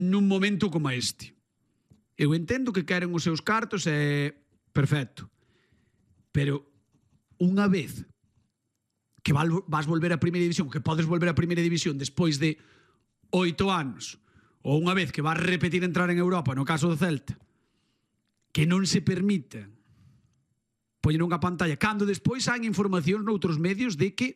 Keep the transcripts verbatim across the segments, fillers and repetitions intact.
nun momento como este. Eu entendo que queren os seus cartos e perfecto. Pero unha vez que vas volver a primeira división, que podes volver a primeira división despois de oito anos, ou unha vez que vas repetir entrar en Europa, no caso do Celta, que non se permita poñer unha pantalla, cando despois hai informacións noutros medios de que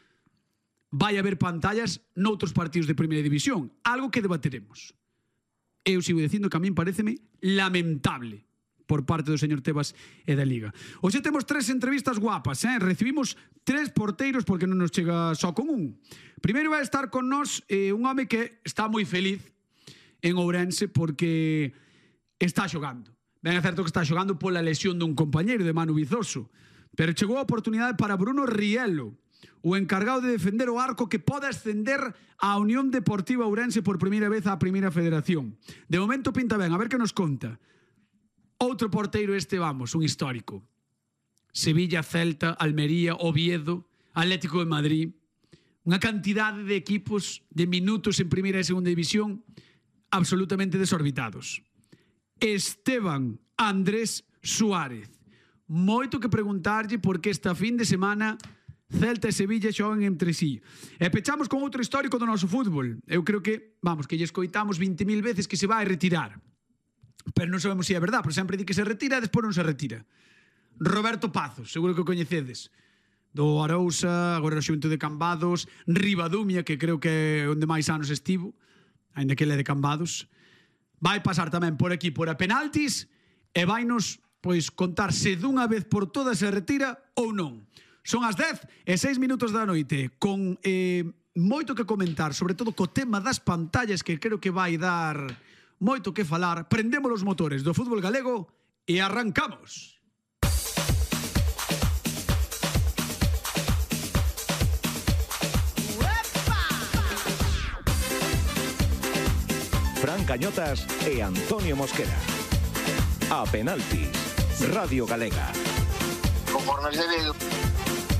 vai haber pantallas noutros partidos de primeira división, algo que debateremos. Eu sigo dicindo que a min pareceme lamentable por parte do señor Tebas e da Liga. Hoxe temos tres entrevistas guapas, eh? Recibimos tres porteiros porque non nos chega só con un. Primeiro vai estar con nós eh, un home que está moi feliz en Ourense porque está xogando. Ben é certo que está xogando pola lesión dun compañeiro de Manu Vizoso, pero chegou a oportunidade para Bruno Rielo, o encargado de defender o arco que pode ascender a Unión Deportiva Ourense por primeira vez á Primeira Federación. De momento pinta ben, a ver que nos conta. Outro porteiro este, vamos, un histórico. Sevilla, Celta, Almería, Oviedo, Atlético de Madrid. Unha cantidade de equipos de minutos en primeira e segunda división absolutamente desorbitados. Esteban Andrés Suárez. Moito que preguntarlle porque esta fin de semana Celta e Sevilla xogan entre sí. E pechamos con outro histórico do noso fútbol. Eu creo que, vamos, que lle escoitamos vinte mil veces que se vai retirar. Pero non sabemos se é verdad, porque sempre di que se retira e despois non se retira. Roberto Pazos, seguro que o coñecedes. Do Arousa, agora no Xuventude de Cambados, Ribadumia, que creo que é onde máis anos estivo, ainda que ele é de Cambados. Vai pasar tamén por aquí, por a penaltis, e vainos, pois, contar se dunha vez por todas se retira ou non. Son as dez e seis minutos da noite, con eh, moito que comentar, sobre todo co tema das pantallas, que creo que vai dar moito que falar. Prendemos os motores do fútbol galego e arrancamos. Fran Cañotas e Antonio Mosquera. A penaltis, Radio Galega. Conforme se ve